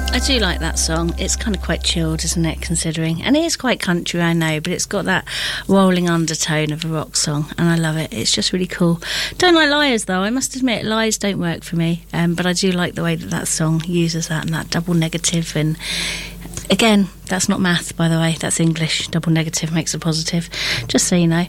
I do like that song. It's kind of quite chilled, isn't it, considering? And it is quite country, I know, but it's got that rolling undertone of a rock song, and I love it. It's just really cool. Don't like Liars, though. I must admit, Liars don't work for me, but I do like the way that song uses that and that double negative. And again, that's not math, by the way. That's English. Double negative makes a positive, just so you know.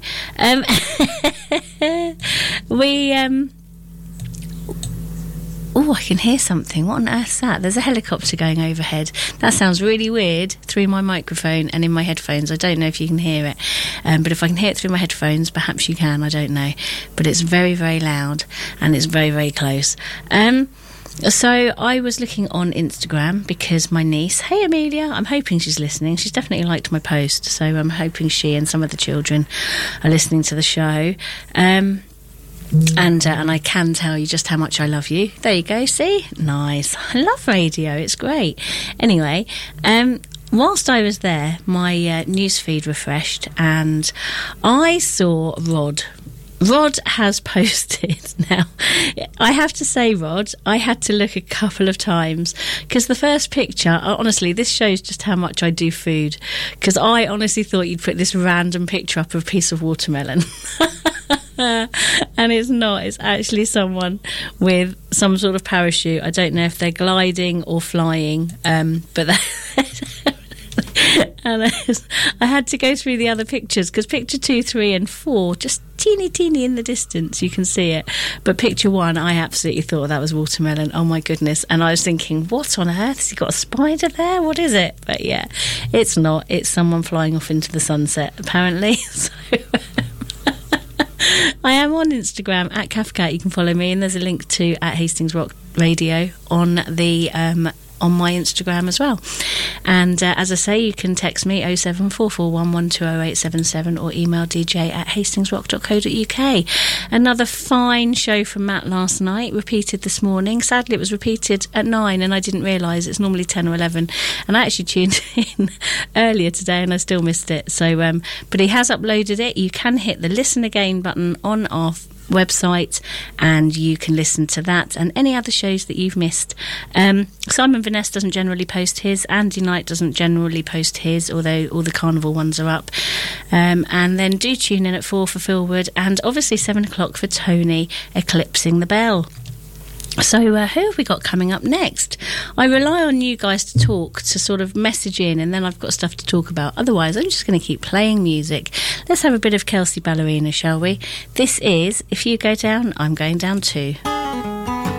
Oh, I can hear something. What on earth's that? There's a helicopter going overhead. That sounds really weird through my microphone and in my headphones. I don't know if you can hear it. But if I can hear it through my headphones, perhaps you can. I don't know. But it's very, very loud and it's very, very close. So I was looking on Instagram because my niece, hey Amelia, I'm hoping she's listening. She's definitely liked my post. So I'm hoping she and some of the children are listening to the show. And I can tell you just how much I love you. There you go, see? Nice. I love radio, it's great. Anyway, whilst I was there, my newsfeed refreshed and I saw Rod. Rod has posted. Now, I have to say, Rod, I had to look a couple of times because the first picture, honestly, this shows just how much I do food, because I honestly thought you'd put this random picture up of a piece of watermelon. And it's not. It's actually someone with some sort of parachute. I don't know if they're gliding or flying, but and I had to go through the other pictures because picture 2, 3 and 4 just teeny in the distance, you can see it, but picture 1 I absolutely thought that was watermelon. Oh my goodness. And I was thinking, what on earth, has he got a spider there? What is it? But yeah, it's not. It's someone flying off into the sunset apparently. So I am on Instagram at CaffeCat. You can follow me, and there's a link to at Hastings Rock Radio on the on my Instagram as well. And as I say, you can text me 07441120877 or email dj@hastingsrock.co.uk. Another fine show from Matt last night, repeated this morning. Sadly, it was repeated at 9 and I didn't realise. It's normally 10 or 11. And I actually tuned in earlier today and I still missed it. So, but he has uploaded it. You can hit the listen again button on our website and you can listen to that and any other shows that you've missed. Simon Van Ness doesn't generally post his. Andy Knight doesn't generally post his, although all the carnival ones are up. And then do tune in at 4 for Phil Wood, and obviously 7 o'clock for Tony Eclipsing the Bell. So who have we got coming up next? I rely on you guys to talk, to sort of message in, and then I've got stuff to talk about. Otherwise, I'm just going to keep playing music. Let's have a bit of Kelsey Ballerina, shall we? This is If You Go Down, I'm Going Down Too.